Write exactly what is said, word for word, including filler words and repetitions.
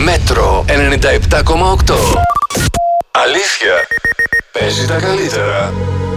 Μέτρο ενενήντα επτά κόμμα οκτώ. Αλήθεια, παίζει τα καλύτερα.